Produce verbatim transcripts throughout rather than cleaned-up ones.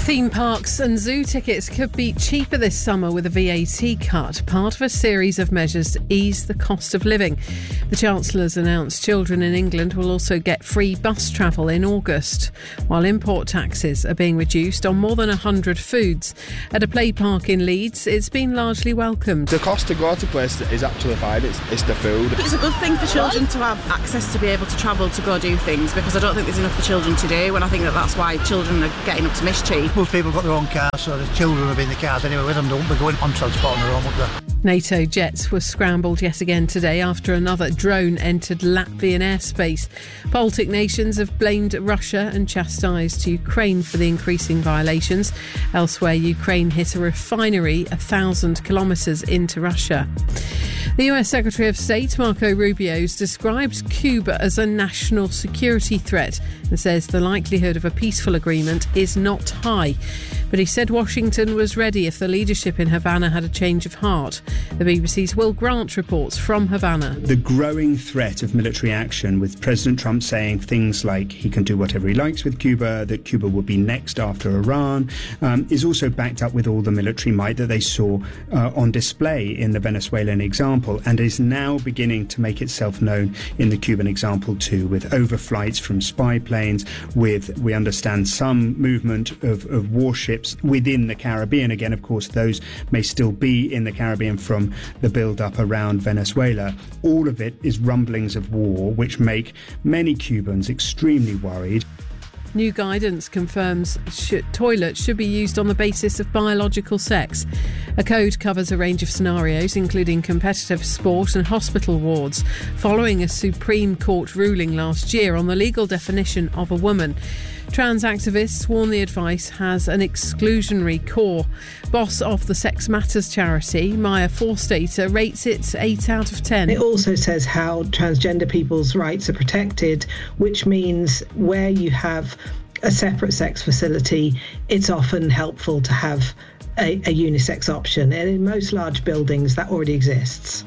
Theme parks and zoo tickets could be cheaper this summer with a V A T cut, part of a series of measures to ease the cost of living. The Chancellor's announced children in England will also get free bus travel in August, while import taxes are being reduced on more than one hundred foods. At a play park in Leeds, it's been largely welcomed. The cost to go to places is actually fine, it's, it's the food. It's a good thing for children to have access to be able to travel to go do things, because I don't think there's enough for children to do, and I think that that's why children are getting up to mischief. Most people have got their own cars, so the children will be in the cars anyway with them. They won't be going on transport on their own, won't they? NATO jets were scrambled yet again today after another drone entered Latvian airspace. Baltic nations have blamed Russia and chastised Ukraine for the increasing violations. Elsewhere, Ukraine hit a refinery a thousand kilometres into Russia. The U S Secretary of State, Marco Rubio, has described Cuba as a national security threat and says the likelihood of a peaceful agreement is not high. But he said Washington was ready if the leadership in Havana had a change of heart. The B B C's Will Grant reports from Havana. The growing threat of military action, with President Trump saying things like he can do whatever he likes with Cuba, that Cuba will be next after Iran, um, is also backed up with all the military might that they saw uh, on display in the Venezuelan example, and is now beginning to make itself known in the Cuban example too, with overflights from spy planes, with, we understand, some movement of, of warships within the Caribbean. Again, of course, those may still be in the Caribbean from the build-up around Venezuela. All of it is rumblings of war, which make many Cubans extremely worried. New guidance confirms sh- toilets should be used on the basis of biological sex. A code covers a range of scenarios, including competitive sport and hospital wards, following a Supreme Court ruling last year on the legal definition of a woman. Trans activists warn the advice has an exclusionary core. Boss of the Sex Matters charity, Maya Forstater, rates it eight out of ten. It also says how transgender people's rights are protected, which means where you have a separate sex facility, it's often helpful to have a, a unisex option. And in most large buildings, that already exists.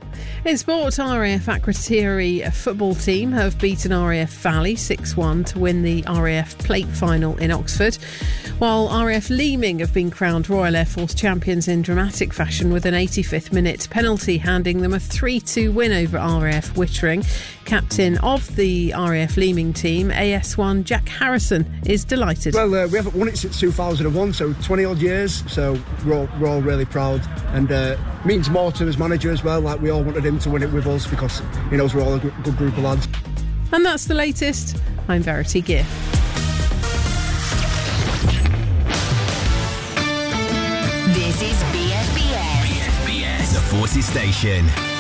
In sport, R A F Akrotiri football team have beaten R A F Valley six one to win the R A F Plate final in Oxford, while R A F Leeming have been crowned Royal Air Force champions in dramatic fashion with an eighty-fifth minute penalty handing them a three two win over R A F Wittering. Captain of the R A F Leeming team, A S one Jack Harrison, is delighted. Well, uh, we haven't won it since two thousand one, so twenty odd years, so we're all, we're all really proud, and uh, means more to his manager as well. Like, we all wanted him to win it with us because he knows we're all a good group of lads. And that's the latest. I'm Verity Gear. This is B S B S. B S B S, the Forces Station.